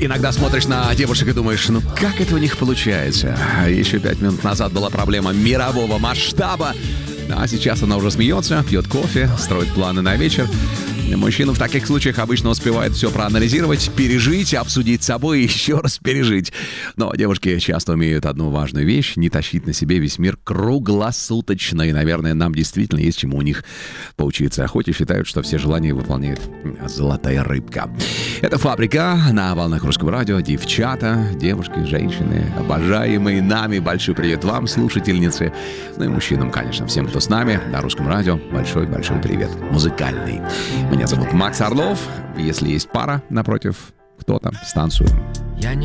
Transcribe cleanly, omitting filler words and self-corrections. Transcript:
Иногда смотришь на девушек и думаешь, ну как это у них получается? Еще 5 минут назад была проблема мирового масштаба, а сейчас она уже смеется, пьет кофе, строит планы на вечер. Мужчина в таких случаях обычно успевает все проанализировать, пережить, обсудить с собой и еще раз пережить. Но девушки часто умеют одну важную вещь — не тащить на себе весь мир круглосуточно. И, наверное, нам действительно есть чему у них поучиться. Хоть и считают, что все желания выполняет золотая рыбка. Это «Фабрика» на волнах Русского радио. Девчата, девушки, женщины, обожаемые нами. Большой привет вам, слушательницы. Ну и мужчинам, конечно, всем, кто с нами на Русском радио. Большой-большой привет. Музыкальный. Меня зовут Макс Орлов. Если есть пара напротив, кто там, станцию.